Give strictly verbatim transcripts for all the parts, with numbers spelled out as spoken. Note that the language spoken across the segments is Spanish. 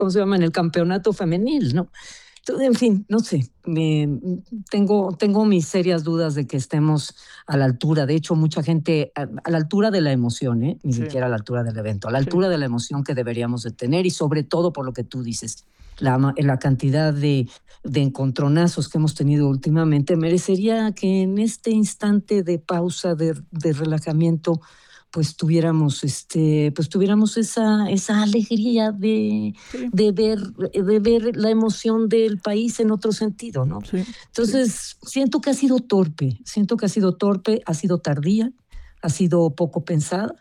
¿cómo se llama? En el campeonato femenil, ¿no? Entonces, en fin, no sé, me, tengo, tengo mis serias dudas de que estemos a la altura. De hecho, mucha gente, a, a la altura de la emoción, ¿eh? Ni Sí. siquiera a la altura del evento, a la Sí. altura de la emoción que deberíamos de tener, y sobre todo por lo que tú dices, la, la cantidad de, de encontronazos que hemos tenido últimamente, merecería que en este instante de pausa, de, de relajamiento, pues tuviéramos este pues tuviéramos esa esa alegría de, Sí. de ver de ver la emoción del país en otro sentido, ¿no? Sí, Entonces, sí. siento que ha sido torpe, siento que ha sido torpe, ha sido tardía, ha sido poco pensada,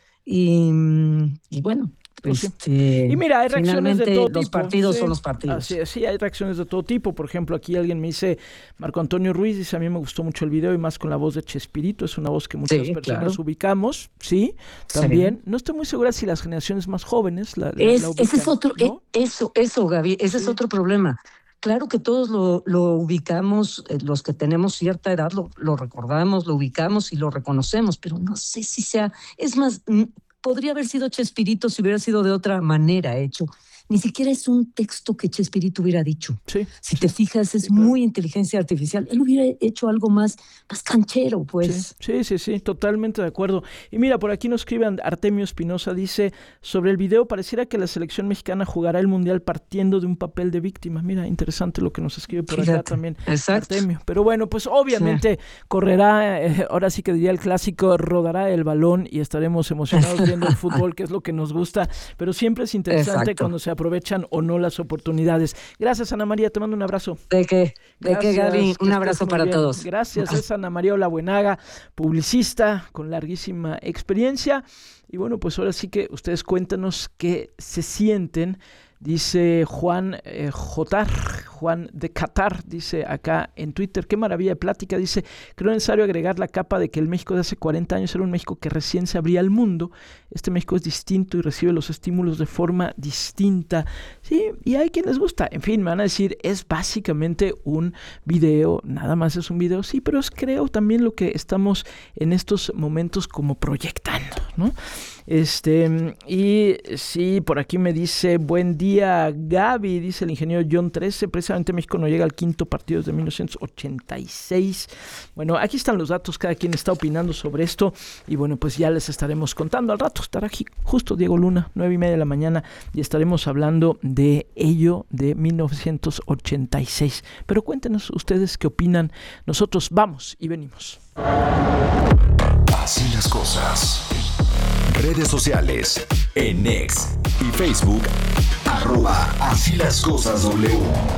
y, y bueno, Pues sí. este, Y mira, hay reacciones de todo los tipo. partidos Sí, son los partidos. Así es, sí, hay reacciones de todo tipo. Por ejemplo, aquí alguien me dice, Marco Antonio Ruiz, dice, a mí me gustó mucho el video y más con la voz de Chespirito, es una voz que muchas Sí, personas claro. ubicamos, sí, también. Sí. No estoy muy segura si las generaciones más jóvenes la, la, Es, la ubican, ese es otro, ¿no? eso, eso, Gaby, ese Sí. es otro problema. Claro que todos lo, lo ubicamos, eh, los que tenemos cierta edad lo, lo recordamos, lo ubicamos y lo reconocemos, pero no sé si sea, es más, mm, podría haber sido Chespirito si hubiera sido de otra manera hecho. Ni siquiera es un texto que Chespirito hubiera dicho. Sí, si sí, te fijas, es sí, claro. muy inteligencia artificial. Él hubiera hecho algo más, más canchero, pues. Sí, sí, sí, sí, totalmente de acuerdo. Y mira, por aquí nos escriben Artemio Espinosa, dice, sobre el video, pareciera que la selección mexicana jugará el Mundial partiendo de un papel de víctima. Mira, interesante lo que nos escribe por Fíjate, acá también exacto. Artemio. Pero bueno, pues obviamente sí. correrá, eh, ahora sí que diría el clásico, rodará el balón y estaremos emocionados viendo el fútbol, que es lo que nos gusta. Pero siempre es interesante Exacto. cuando se aprovechan o no las oportunidades. Gracias, Ana María, te mando un abrazo. ¿De qué? ¿De qué, Gaby? Un abrazo para bien. todos. Gracias, es Ana María Olabuenaga, publicista con larguísima experiencia. Y bueno, pues ahora sí que ustedes cuéntanos qué se sienten. Dice Juan eh, Jotar, Juan de Qatar, dice acá en Twitter, qué maravilla de plática, dice, creo necesario agregar la capa de que el México de hace cuarenta años era un México que recién se abría al mundo. Este México es distinto y recibe los estímulos de forma distinta. Sí, y hay quien les gusta. En fin, me van a decir, es básicamente un video, nada más es un video, sí, pero es creo también lo que estamos en estos momentos como proyectando, ¿no? Este, y sí, por aquí me dice, buen día Gaby, dice el ingeniero John trece, precisamente México no llega al quinto partido desde mil novecientos ochenta y seis. Bueno, aquí están los datos, cada quien está opinando sobre esto, y bueno, pues ya les estaremos contando al rato, estará aquí justo Diego Luna, nueve y media de la mañana, y estaremos hablando de ello de mil novecientos ochenta y seis. Pero cuéntenos ustedes qué opinan, nosotros vamos y venimos. Así las cosas. Redes sociales, en X y Facebook, arroba Así las Cosas W.